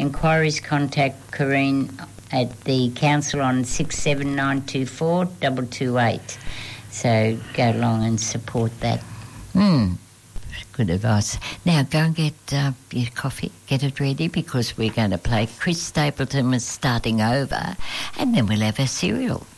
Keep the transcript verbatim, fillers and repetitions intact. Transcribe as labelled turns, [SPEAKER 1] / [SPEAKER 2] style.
[SPEAKER 1] Enquiries, contact Corrine at the council on six seven nine two four two two eight. So go along and support that.
[SPEAKER 2] Hmm. Good advice. Now go and get uh, your coffee, get it ready, because we're going to play Chris Stapleton was starting over, and then we'll have a cereal.